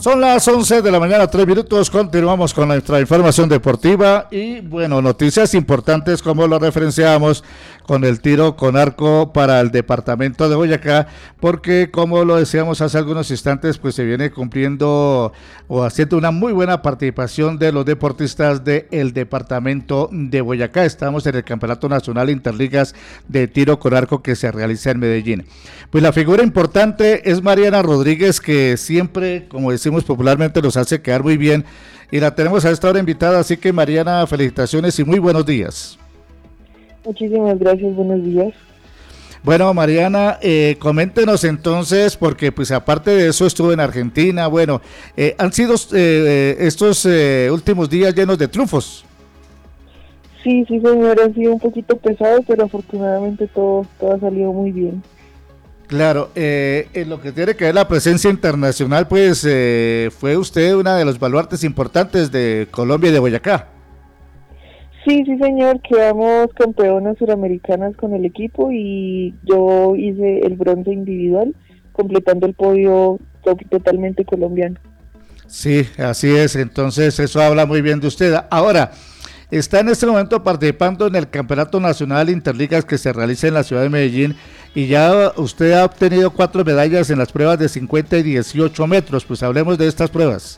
Son las 11 de la mañana, 3 minutos, continuamos con nuestra información deportiva y bueno, noticias importantes como lo referenciamos con el tiro con arco para el departamento de Boyacá, porque como lo decíamos hace algunos instantes, pues se viene cumpliendo o haciendo una muy buena participación de los deportistas del departamento de Boyacá. Estamos en el Campeonato Nacional Interligas de Tiro con Arco que se realiza en Medellín. Pues la figura importante es Mariana Rodríguez, que siempre, como decimos popularmente, nos hace quedar muy bien y la tenemos a esta hora invitada, así que Mariana, felicitaciones y muy buenos días. Muchísimas gracias, buenos días. Bueno, Mariana, coméntenos entonces, porque pues aparte de eso estuvo en Argentina, bueno, han sido estos últimos días llenos de triunfos. Sí, señor, ha sido un poquito pesado, pero afortunadamente todo ha salido muy bien. Claro, en lo que tiene que ver la presencia internacional, pues fue usted una de los baluartes importantes de Colombia y de Boyacá. Sí, señor, quedamos campeonas suramericanas con el equipo y yo hice el bronce individual, completando el podio totalmente colombiano. Sí, así es, entonces eso habla muy bien de usted. Ahora, está en este momento participando en el Campeonato Nacional Interligas que se realiza en la ciudad de Medellín y ya usted ha obtenido 4 medallas en las pruebas de 50 y 18 metros, pues hablemos de estas pruebas.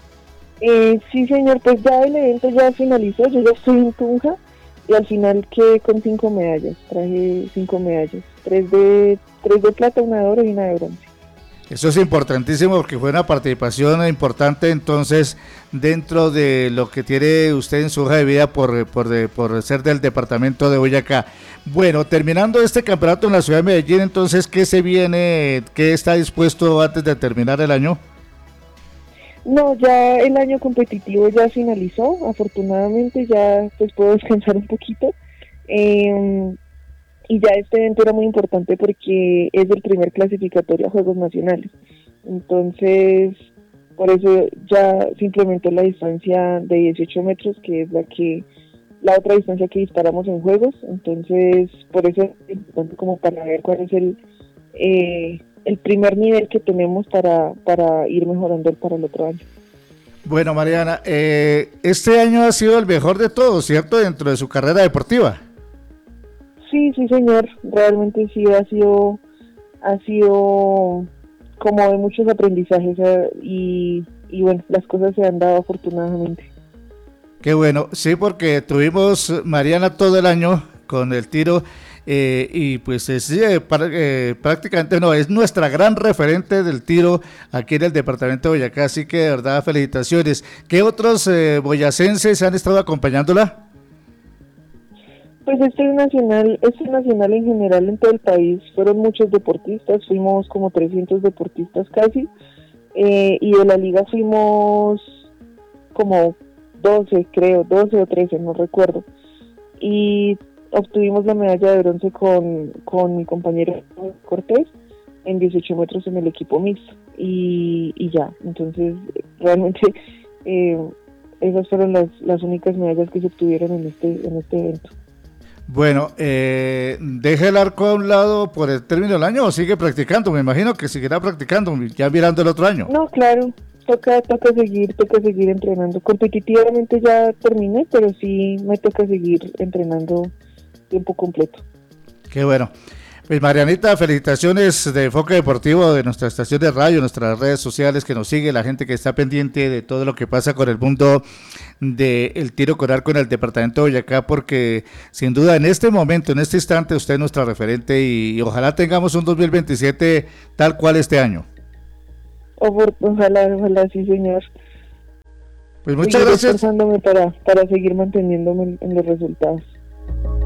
Sí, señor, pues ya el evento ya finalizó, yo ya estoy en Tunja y al final quedé con 5 medallas, traje 5 medallas, 3 de plata, 1 de oro y 1 de bronce. Eso es importantísimo porque fue una participación importante entonces dentro de lo que tiene usted en su hoja de vida por ser del departamento de Boyacá. Bueno, terminando este campeonato en la ciudad de Medellín, entonces, ¿qué se viene, qué está dispuesto antes de terminar el año? No, ya el año competitivo ya finalizó, afortunadamente ya pues puedo descansar un poquito y ya este evento era muy importante porque es el primer clasificatorio a Juegos Nacionales, entonces por eso ya se implementó la distancia de 18 metros que es la otra distancia que disparamos en Juegos, entonces por eso es importante como para ver cuál es el primer nivel que tenemos para ir mejorando para el otro año. Bueno, Mariana, este año ha sido el mejor de todos, ¿cierto? Dentro de su carrera deportiva. Sí, señor, realmente sí ha sido como de muchos aprendizajes y bueno, las cosas se han dado afortunadamente. Qué bueno, sí, porque tuvimos, Mariana, todo el año con el tiro y pues es prácticamente no, es nuestra gran referente del tiro aquí en el departamento de Boyacá, así que de verdad felicitaciones. ¿Qué otros boyacenses han estado acompañándola? Pues este nacional en general en todo el país fueron muchos deportistas, fuimos como 300 deportistas casi, y de la liga fuimos como 12 o 13, no recuerdo, y obtuvimos la medalla de bronce con mi compañero Cortés en 18 metros en el equipo mixto y ya, entonces realmente esas fueron las únicas medallas que se obtuvieron en este evento. Bueno, ¿deja el arco a un lado por el término del año o sigue practicando? Me imagino que seguirá practicando ya mirando el otro año. No, claro, toca seguir entrenando. Competitivamente ya terminé, pero sí me toca seguir entrenando tiempo completo. Qué bueno. Pues Marianita, felicitaciones de Enfoque Deportivo, de nuestra estación de radio, nuestras redes sociales que nos sigue, la gente que está pendiente de todo lo que pasa con el mundo del tiro con arco en el departamento de Boyacá, porque sin duda en este momento, en este instante, usted es nuestra referente y ojalá tengamos un 2027 tal cual este año. Ojalá, sí, señor. Pues muchas gracias. Esforzándome para seguir manteniéndome en los resultados.